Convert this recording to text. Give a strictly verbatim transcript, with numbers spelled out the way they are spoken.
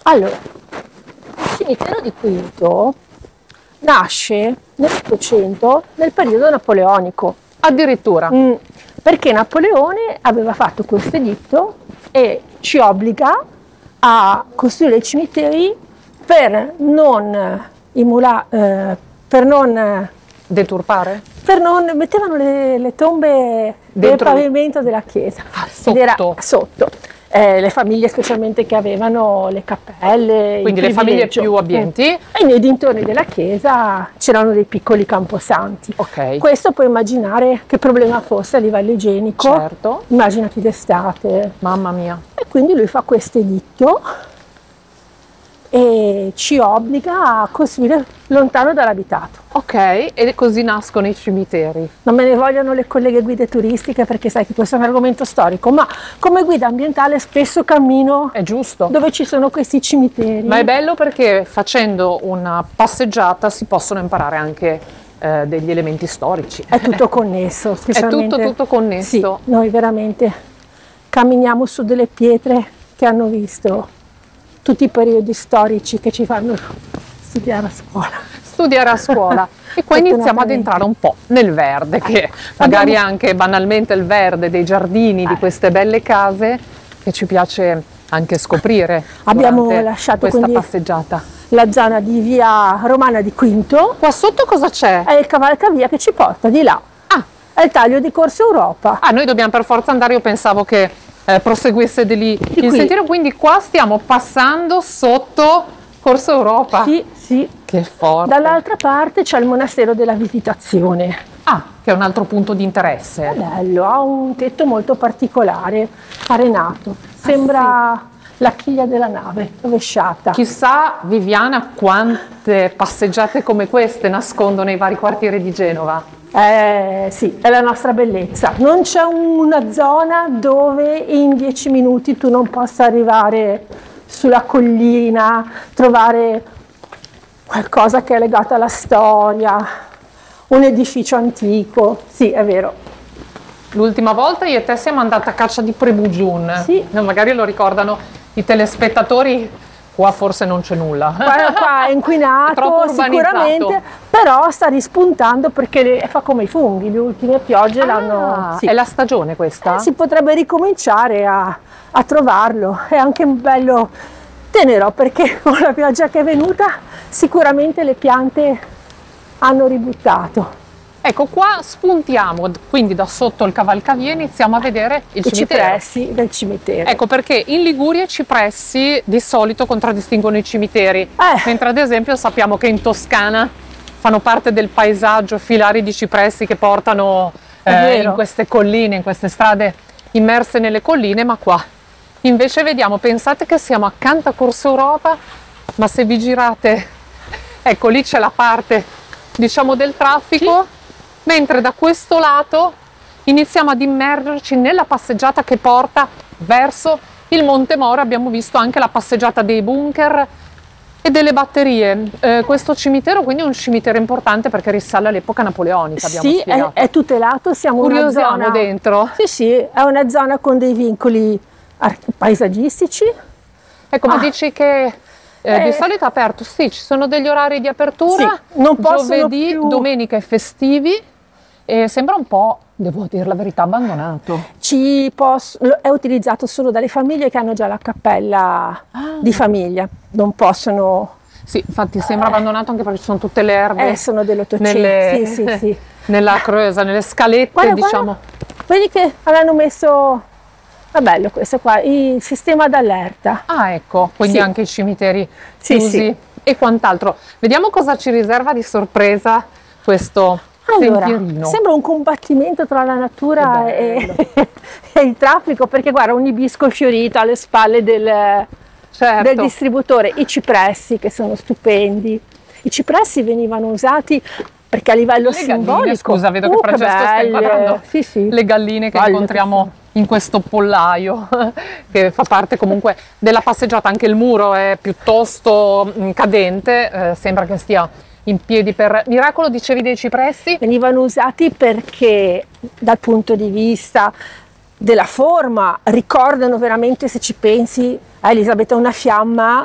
Allora, il cimitero di Quinto nasce nell'Ottocento nel periodo napoleonico. Addirittura. Mm, perché Napoleone aveva fatto questo editto e ci obbliga a costruire i cimiteri per non imula, eh, per non Deturpare? per non mettevano le, le tombe Dentro nel il- pavimento della chiesa. Ah, Ed era sotto. sotto. Eh, le famiglie specialmente che avevano le cappelle, Quindi il le famiglie privilegio. più abbienti. Mm. E nei dintorni della chiesa c'erano dei piccoli camposanti. Ok. Questo puoi immaginare che problema fosse a livello igienico. Certo. Immaginati d'estate. Mamma mia. E quindi lui fa questo editto e ci obbliga a costruire lontano dall'abitato. Ok, e così nascono i cimiteri. Non me ne vogliono le colleghe guide turistiche perché sai che questo è un argomento storico, ma come guida ambientale spesso cammino È giusto. dove ci sono questi cimiteri. Ma è bello perché facendo una passeggiata si possono imparare anche eh, degli elementi storici. È tutto connesso, È specialmente. tutto, tutto connesso. Sì, noi veramente camminiamo su delle pietre che hanno visto tutti i periodi storici che ci fanno studiare a scuola. Studiare a scuola e poi iniziamo ad Fortunatamente. entrare un po' nel verde, che magari abbiamo- anche banalmente il verde dei giardini di queste belle case che ci piace anche scoprire. Abbiamo durante lasciato questa quindi passeggiata. la zona di via Romana di Quinto, Qua sotto cosa c'è? è il cavalcavia che ci porta di là, Ah, è il taglio di Corso Europa. ah, noi dobbiamo per forza andare, io pensavo che eh, proseguisse di lì il qui. sentiero, quindi qua stiamo passando sotto Corso Europa. Sì, sì. Che forte. Dall'altra parte c'è il monastero della Visitazione. Ah, che è un altro punto di interesse. È bello, ha un tetto molto particolare, arenato. Sembra la chiglia della nave, rovesciata. Chissà, Viviana, quante passeggiate come queste nascondono i vari quartieri di Genova. Eh, sì, è la nostra bellezza. Non c'è una zona dove in dieci minuti tu non possa arrivare sulla collina, trovare qualcosa che è legato alla storia, un edificio antico. Sì, è vero. L'ultima volta io e te siamo andate a caccia di Prebugiun. Sì. No, magari lo ricordano i telespettatori, qua forse non c'è nulla. Qua, qua è È inquinato troppo urbanizzato. sicuramente, però sta rispuntando perché le- fa come i funghi, le ultime piogge l'hanno... Ah, sì. è la stagione questa? Eh, si potrebbe ricominciare a, a trovarlo, è anche bello tenero perché con la pioggia che è venuta sicuramente le piante hanno ributtato. Ecco, qua spuntiamo, quindi da sotto il cavalcavia iniziamo a vedere il I cimitero. cipressi del cimitero. Ecco perché in Liguria i cipressi di solito contraddistinguono i cimiteri, Eh. mentre ad esempio sappiamo che in Toscana fanno parte del paesaggio filari di cipressi che portano È eh, vero. in queste colline, in queste strade immerse nelle colline, ma qua invece vediamo, pensate che siamo accanto a Corso Europa, ma se vi girate, ecco lì c'è la parte diciamo del traffico, mentre da questo lato iniziamo ad immergerci nella passeggiata che porta verso il Monte Moro. Abbiamo visto anche la passeggiata dei bunker e delle batterie. Eh, questo cimitero quindi è un cimitero importante perché risale all'epoca napoleonica, abbiamo Sì, è, spiegato. è tutelato, siamo in una Curiosiamo zona... dentro. Sì, sì, è una zona con dei vincoli ar- paesaggistici. Ecco, ma Ah. dici che eh, di Eh. solito è aperto? Sì, ci sono degli orari di apertura, Sì, non possono giovedì, più- domenica e festivi, e sembra un po', devo dire la verità, abbandonato. Ci pos- lo- è utilizzato solo dalle famiglie che hanno già la cappella di famiglia, non possono, Sì, infatti sembra abbandonato anche perché ci sono tutte le erbe eh, sono dell'Ottocento. nelle, Sì, sì, sì. nella creusa, nelle scalette, Guarda, diciamo. guarda, vedi che avranno messo, è bello questo qua, il sistema d'allerta. Ah, ecco, quindi Sì. anche i cimiteri Sì, chiusi sì. e quant'altro. Vediamo cosa ci riserva di sorpresa questo Allora, sentierino. sembra un combattimento tra la natura Che e, e il traffico, perché guarda un ibisco fiorito alle spalle del, Certo. del distributore, i cipressi che sono stupendi. I cipressi venivano usati perché a livello Le galline, simbolico, scusa, vedo che uh, Francesco sta belle. inquadrando Sì, sì. le galline che Guarda incontriamo in questo pollaio che fa parte comunque della passeggiata. Anche il muro è piuttosto mh, cadente, eh, sembra che stia in piedi per miracolo. Dicevi dei cipressi? Venivano usati perché dal punto di vista della forma ricordano veramente, se ci pensi, a Elisabetta una fiamma